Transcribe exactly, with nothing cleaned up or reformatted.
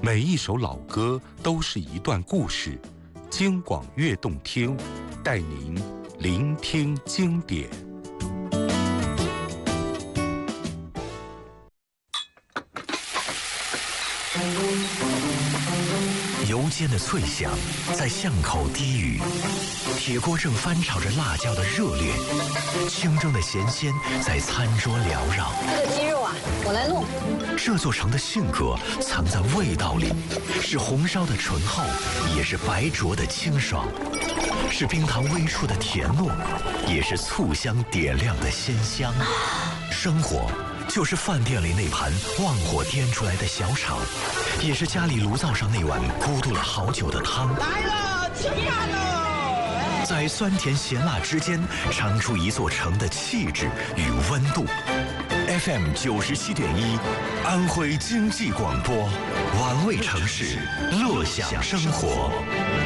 每一首老歌都是一段故事，京广乐动听，带您聆听经典。 油煎的脆响在巷口低语，铁锅正翻炒着辣椒的热烈，清蒸的咸鲜在餐桌缭绕。 这个鸡肉啊，我来弄。 这座城的性格藏在味道里，是红烧的醇厚，也是白灼的清爽，是冰糖微触的甜糯，也是醋香点亮的鲜香。生活就是饭店里那盘旺火颠出来的小炒，也是家里炉灶上那碗咕嘟了好久的汤。 来了，起饭喽！ 在酸甜咸辣之间，尝出一座城的气质与温度。F M 九十七点一，安徽经济广播，玩味城市，乐享生活。